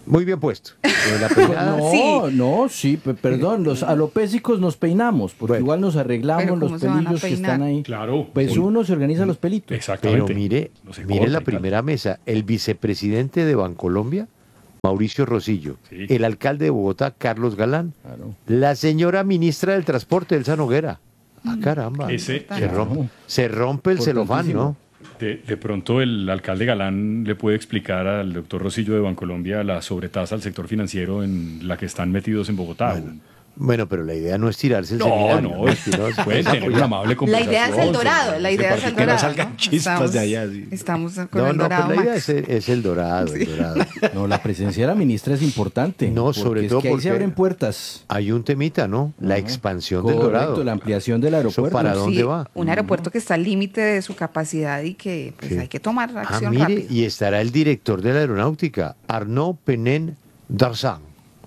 Muy bien puesto. La peinada. No, Sí. no, sí, pe- perdón, los alopésicos nos peinamos, porque igual nos arreglamos Pero los ¿cómo se van a pelillos que peinar? están ahí. Claro. Pues uno se organiza los pelitos. Pero mire, mire la primera mesa, el vicepresidente de Bancolombia, Mauricio Rosillo, el alcalde de Bogotá, Carlos Galán, la señora ministra del Transporte, Elsa Noguera. Ah, caramba. Ese- se, rompe, se rompe el celofán, ¿no? De, de pronto el alcalde Galán le puede explicar al doctor Rosillo de Bancolombia la sobretasa al sector financiero en la que están metidos en Bogotá. Bueno, pero la idea no es tirarse el No, seminario, no, es tirarse- pueden tener una amable La idea es el dorado, sobre- la idea es el que no dorado. salgan ¿no? chispas Estamos- de allá, sí. Estamos con No, el no, dorado, pero la idea Max. es, es el dorado, el dorado. No, la presencia de la ministra es importante. No, porque sobre es todo que ahí porque se abren puertas. hay un temita, ¿no? La expansión del Correcto, dorado. la ampliación del aeropuerto. ¿Para dónde Sí, va? un aeropuerto que está al límite de su capacidad y que pues, Sí. hay que tomar Ah, acción mire, rápida. y estará el director de la aeronáutica, Arnaud Penin Darzan.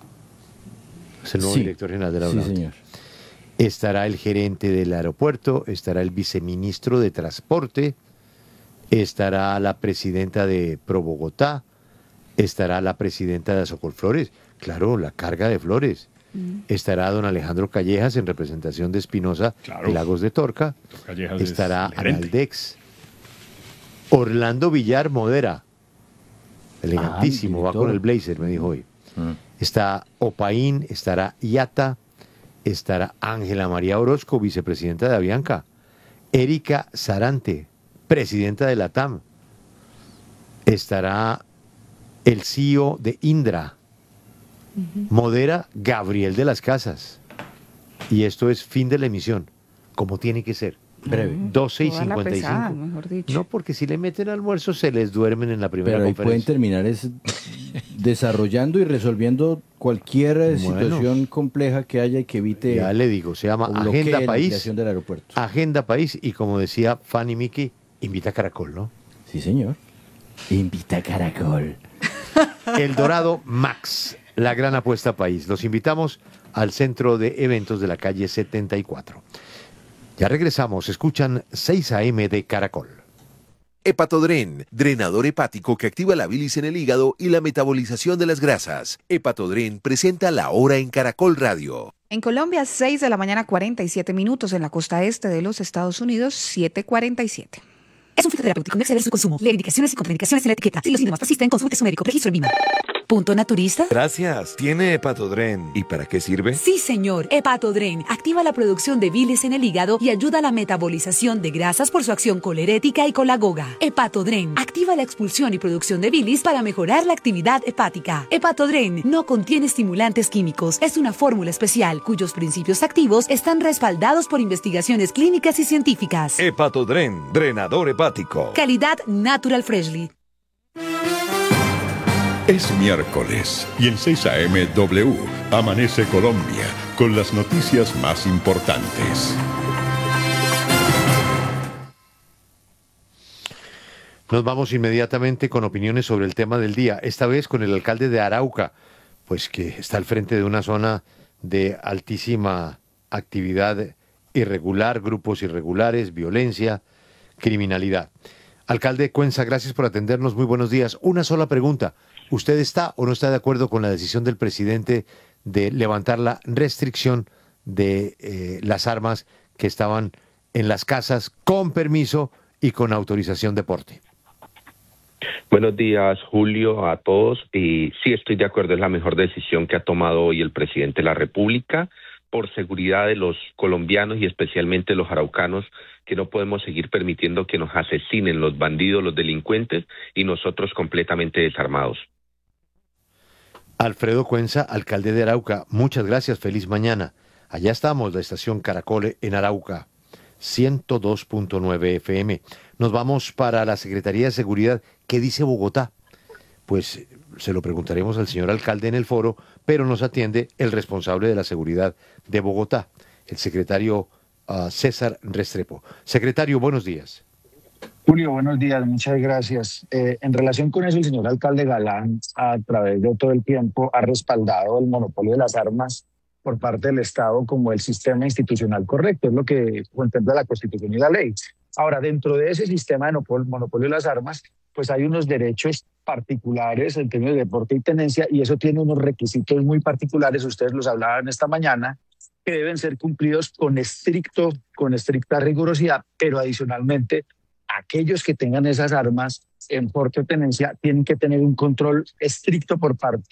Es el nuevo Sí. director general de la Sí, aeronáutica. señor. Estará el gerente del aeropuerto, estará el viceministro de Transporte, estará la presidenta de Pro Bogotá, estará la presidenta de Azocol Flores, claro, la carga de flores. Estará don Alejandro Callejas en representación de Espinosa Claro. de Lagos de Torca. Callejas es Estará el gerente. Analdex. Orlando Villar Modera. Elegantísimo, Ah, va director. con el blazer, me dijo hoy. Está Opaín, estará Iata, estará Ángela María Orozco, vicepresidenta de Avianca. Erika Sarante, presidenta de la T A M. Estará el C E O de Indra. Modera Gabriel de las Casas. Y esto es fin de la emisión, como tiene que ser. Breve. doce y Toda la cincuenta y pesada, cinco. mejor dicho. No, porque si le meten almuerzo se les duermen en la primera Pero ahí pueden conferencia. terminar es desarrollando y resolviendo cualquier eh, Bueno. situación compleja que haya y que evite. Ya le digo, se llama o bloquee Agenda la País. ampliación del aeropuerto. Agenda País y como decía Fanny Mickey, invita a Caracol, ¿no? Sí, señor. Invita a Caracol. El Dorado Max, la gran apuesta país. Los invitamos al centro de eventos de la calle setenta y cuatro. Ya regresamos, escuchan seis a eme de Caracol. Hepatodren, drenador hepático que activa la bilis en el hígado y la metabolización de las grasas. Hepatodren presenta La Hora en Caracol Radio. En Colombia, seis de la mañana, cuarenta y siete minutos. En la costa este de los Estados Unidos, siete cuarenta y siete. Es un fitoterapéutico, no exceder su consumo. Lee indicaciones y contraindicaciones en la etiqueta. Si los síntomas persisten, consulte a su médico. Registro en Lima. ¿Punto naturista? Gracias. ¿Tiene Hepatodren? ¿Y para qué sirve? Sí, señor. Hepatodren activa la producción de bilis en el hígado y ayuda a la metabolización de grasas por su acción colerética y colagoga. Hepatodren activa la expulsión y producción de bilis para mejorar la actividad hepática. Hepatodren no contiene estimulantes químicos. Es una fórmula especial cuyos principios activos están respaldados por investigaciones clínicas y científicas. Hepatodren, drenador hepático. Calidad Natural Freshly. Es miércoles y en seis a eme W amanece Colombia con las noticias más importantes. Nos vamos inmediatamente con opiniones sobre el tema del día, esta vez con el alcalde de Arauca, pues que está al frente de una zona de altísima actividad irregular, grupos irregulares, violencia, criminalidad. Alcalde Cuenza, gracias por atendernos, muy buenos días. Una sola pregunta, ¿usted está o no está de acuerdo con la decisión del presidente de levantar la restricción de eh, las armas que estaban en las casas con permiso y con autorización de porte? Buenos días, Julio, a todos. Y sí, estoy de acuerdo, es la mejor decisión que ha tomado hoy el presidente de la República por seguridad de los colombianos y especialmente los araucanos, que no podemos seguir permitiendo que nos asesinen los bandidos, los delincuentes, y nosotros completamente desarmados. Alfredo Cuenza, alcalde de Arauca, muchas gracias, feliz mañana. Allá estamos, la estación Caracol en Arauca, ciento dos punto nueve F M. Nos vamos para la Secretaría de Seguridad. ¿Qué dice Bogotá? Pues se lo preguntaremos al señor alcalde en el foro, pero nos atiende el responsable de la seguridad de Bogotá, el secretario uh, César Restrepo. Secretario, buenos días. Julio, buenos días, muchas gracias. Eh, en relación con eso, el señor alcalde Galán, a través de todo el tiempo, ha respaldado el monopolio de las armas por parte del Estado como el sistema institucional correcto, es lo que contempla la Constitución y la ley. Ahora, dentro de ese sistema de monopolio de las armas, pues hay unos derechos particulares en términos de porte y tenencia, y eso tiene unos requisitos muy particulares, ustedes los hablaban esta mañana, que deben ser cumplidos con estricto, con estricta rigurosidad, pero adicionalmente aquellos que tengan esas armas en porte o tenencia tienen que tener un control estricto por parte